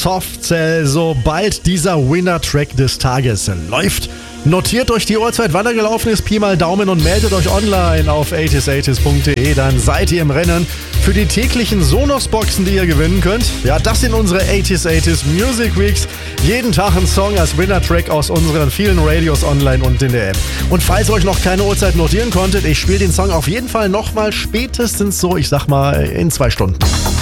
Softcell, sobald dieser Winner-Track des Tages läuft. Notiert euch die Uhrzeit, wann er gelaufen ist, Pi mal Daumen, und meldet euch online auf 80s80s.de. Dann seid ihr im Rennen für die täglichen Sonos-Boxen, die ihr gewinnen könnt. Ja, das sind unsere 80s80s Music Weeks. Jeden Tag ein Song als Winner-Track aus unseren vielen Radios online und in der App. Und falls ihr euch noch keine Uhrzeit notieren konntet, ich spiele den Song auf jeden Fall nochmal spätestens so, ich sag mal, in 2 Stunden.